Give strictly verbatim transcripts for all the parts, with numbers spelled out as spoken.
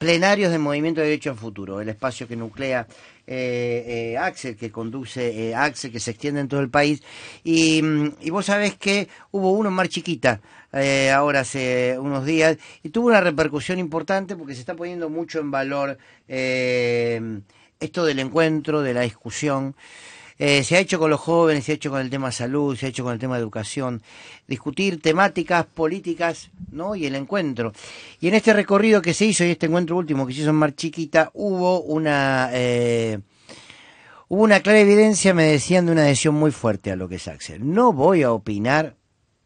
plenarios del Movimiento de Derecho al Futuro, el espacio que nuclea eh, eh, Axel, que conduce eh, Axel, que se extiende en todo el país. Y, y vos sabés que hubo uno en Mar Chiquita, eh, ahora hace unos días, y tuvo una repercusión importante porque se está poniendo mucho en valor eh, esto del encuentro, de la discusión. Eh, se ha hecho con los jóvenes, se ha hecho con el tema salud, se ha hecho con el tema de educación, discutir temáticas políticas, ¿no? Y el encuentro. Y en este recorrido que se hizo, y este encuentro último que se hizo en Mar Chiquita, hubo una eh, hubo una clara evidencia, me decían, de una adhesión muy fuerte a lo que es Axel. No voy a opinar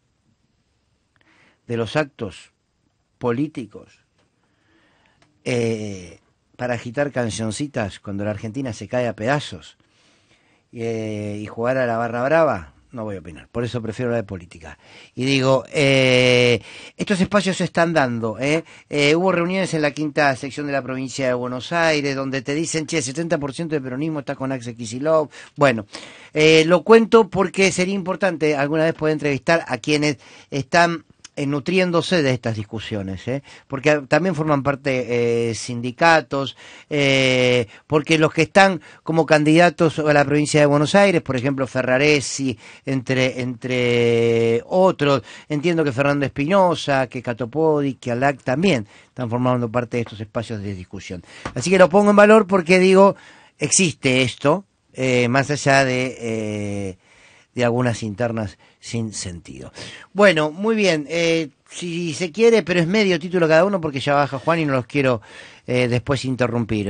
de los actos políticos eh, para agitar cancioncitas cuando la Argentina se cae a pedazos. Eh, y jugar a la barra brava, no voy a opinar, por eso prefiero hablar de política. Y digo, eh, estos espacios se están dando, ¿eh? Eh, hubo reuniones en la quinta sección de la provincia de Buenos Aires, donde te dicen, che, setenta por ciento de peronismo está con Axel Kicillof. Bueno, eh, lo cuento porque sería importante alguna vez poder entrevistar a quienes están Eh, nutriéndose de estas discusiones, ¿eh? Porque también forman parte eh, sindicatos, eh, porque los que están como candidatos a la provincia de Buenos Aires, por ejemplo Ferraresi, entre entre otros, entiendo que Fernando Espinosa, que Catopodi, que Alac también están formando parte de estos espacios de discusión. Así que lo pongo en valor porque digo, existe esto, eh, más allá de... Eh, de algunas internas sin sentido. Bueno, muy bien, eh, si se quiere, pero es medio título cada uno porque ya baja Juan y no los quiero eh, después interrumpir.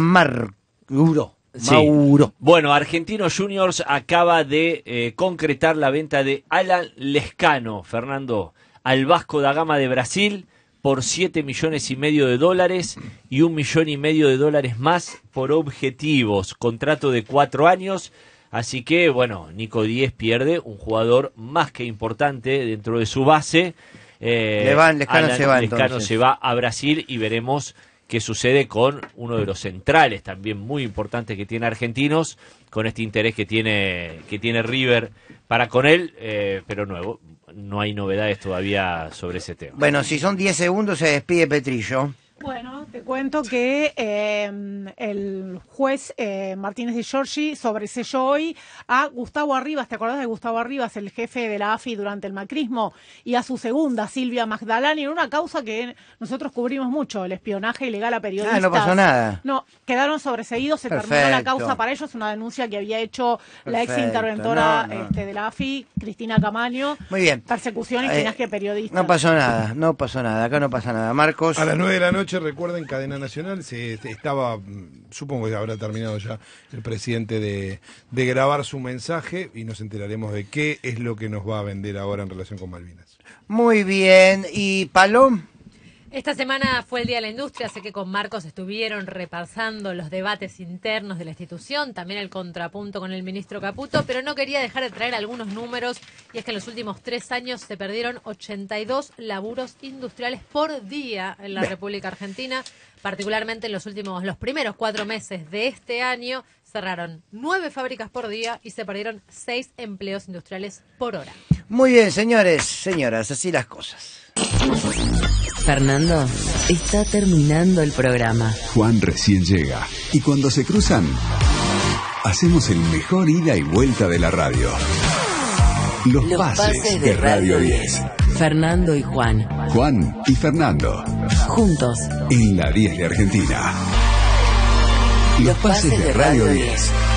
Mauro. Sí. Mauro. Bueno, Argentinos Juniors acaba de eh, concretar la venta de Alan Lescano, Fernando, al Vasco da Gama de Brasil, por siete millones y medio de dólares y un millón y medio de dólares más por objetivos. Contrato de cuatro años. Así que, bueno, Nico Díez pierde un jugador más que importante dentro de su base. Eh, Le van, Lescano Alan se va, Lescano entonces. se va a Brasil y veremos qué sucede con uno de los centrales también muy importantes que tiene Argentinos, con este interés que tiene que tiene River para con él, eh, pero nuevo, no hay novedades todavía sobre ese tema. Bueno, si son diez segundos se despide Petrillo. Bueno, te cuento que eh, el juez eh, Martínez de Giorgi sobreseyó hoy a Gustavo Arribas, ¿te acordás de Gustavo Arribas, el jefe de la A F I durante el macrismo, y a su segunda, Silvia Magdalani, en una causa que nosotros cubrimos mucho, el espionaje ilegal a periodistas? Ah, no pasó nada. No, quedaron sobreseídos, se Perfecto. terminó la causa para ellos, una denuncia que había hecho la ex Perfecto. interventora No, no. Este, de la A F I, Cristina Camaño. Muy bien. Persecución y Eh, espionaje a periodistas. No pasó nada, no pasó nada, acá no pasa nada. Marcos. A las nueve de la noche, recuerden, Cadena Nacional, se estaba, supongo que habrá terminado ya el presidente de, de grabar su mensaje y nos enteraremos de qué es lo que nos va a vender ahora en relación con Malvinas. Muy bien, ¿y Palom? Esta semana fue el Día de la Industria, sé que con Marcos estuvieron repasando los debates internos de la institución, también el contrapunto con el ministro Caputo, pero no quería dejar de traer algunos números, y es que en los últimos tres años se perdieron ochenta y dos laburos industriales por día en la República Argentina, particularmente en los últimos, los primeros cuatro meses de este año, cerraron nueve fábricas por día y se perdieron seis empleos industriales por hora. Muy bien, señores, señoras, así las cosas. Fernando, está terminando el programa. Juan recién llega. Y cuando se cruzan, hacemos el mejor ida y vuelta de la radio. Los, Los pases, pases de, de Radio Radio diez. Fernando y Juan, Juan y Fernando. juntos. En la diez de Argentina. Los, pases, de Radio diez.